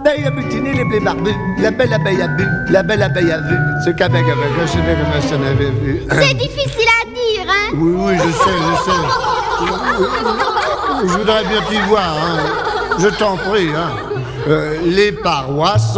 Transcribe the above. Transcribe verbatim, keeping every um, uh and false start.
l'abeille a butiné les blés barbus, la belle abeille a bu, la belle abeille a vu, ce qu'avec avec, je sais pas comment ça n'avait vu. C'est difficile à dire, hein? Oui, oui, je sais, je sais. Je voudrais bien t'y voir, hein. Je t'en prie, hein. Euh, les parois sont